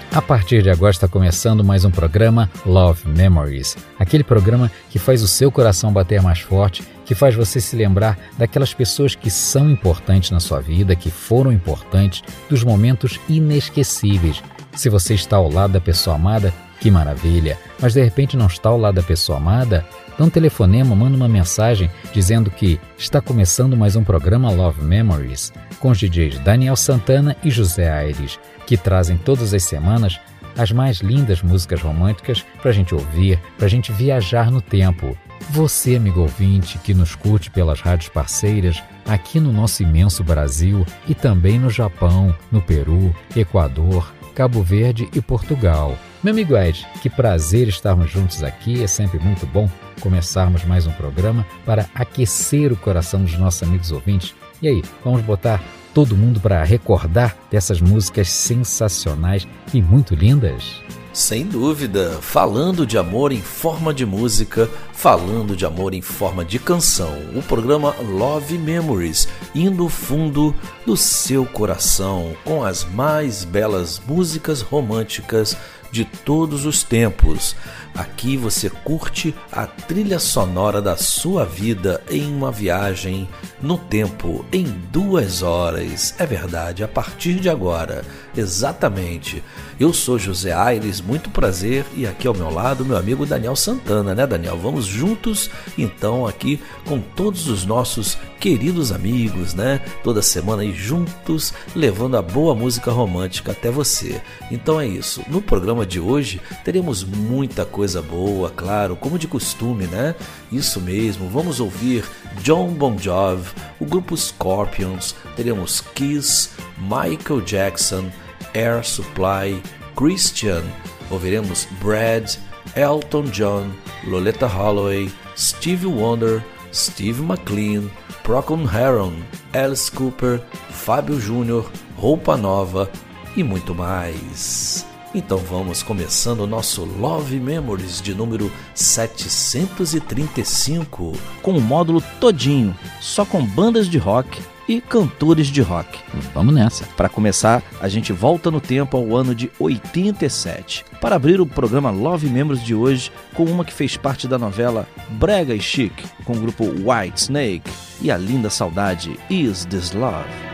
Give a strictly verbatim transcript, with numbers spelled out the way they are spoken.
A partir de agora está começando mais um programa Love Memories, aquele programa que faz o seu coração bater mais forte, que faz você se lembrar daquelas pessoas que são importantes na sua vida, que foram importantes, dos momentos inesquecíveis. Se você está ao lado da pessoa amada, que maravilha, mas de repente não está ao lado da pessoa amada, dá um telefonema, manda uma mensagem dizendo que está começando mais um programa Love Memories com os D Js Daniel Santana e José Aires, que trazem todas as semanas as mais lindas músicas românticas para a gente ouvir, para a gente viajar no tempo. Você, amigo ouvinte, que nos curte pelas rádios parceiras aqui no nosso imenso Brasil e também no Japão, no Peru, Equador, Cabo Verde e Portugal. Meu amigo Ed, que prazer estarmos juntos aqui, é sempre muito bom começarmos mais um programa para aquecer o coração dos nossos amigos ouvintes. E aí, vamos botar todo mundo para recordar dessas músicas sensacionais e muito lindas? Sem dúvida, falando de amor em forma de música, falando de amor em forma de canção, o programa Love Memories, indo fundo do seu coração com as mais belas músicas românticas de todos os tempos. Aqui você curte a trilha sonora da sua vida em uma viagem no tempo, em duas horas. É verdade, a partir de agora, exatamente. Eu sou José Aires, muito prazer, e aqui ao meu lado meu amigo Daniel Santana, né Daniel? Vamos juntos então aqui com todos os nossos queridos amigos, né? Toda semana aí juntos, levando a boa música romântica até você. Então é isso, no programa de hoje teremos muita coisa boa, claro, como de costume, né? Isso mesmo, vamos ouvir Jon Bon Jovi, o grupo Scorpions, teremos Kiss, Michael Jackson, Air Supply, Christian, ouviremos Brad, Elton John, Loletta Holloway, Stevie Wonder, Steve McLean, Procol Harum, Alice Cooper, Fábio Júnior, Roupa Nova e muito mais. Então vamos começando o nosso Love Memories de número setecentos e trinta e cinco. Com o módulo todinho, só com bandas de rock e cantores de rock. Vamos nessa. Para começar, a gente volta no tempo ao ano de oitenta e sete, para abrir o programa Love Memories de hoje com uma que fez parte da novela Brega e Chic, com o grupo White Snake e a linda saudade Is This Love?